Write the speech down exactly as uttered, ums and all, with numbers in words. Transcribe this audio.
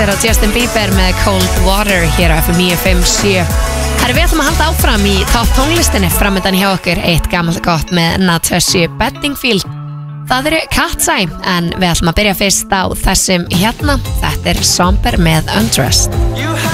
Þetta er Justin Bieber með Cold Water hér á F M níu fimm sjö. Herri, við ætlum að halda áfram í topp tónlistinni framöndan hjá okkur, eitt gamalt gott með Natasha Bedingfield. Það eru Cat's Eye, en við ætlum að byrja fyrst á þessum hérna. Þetta er Somber með Undressed.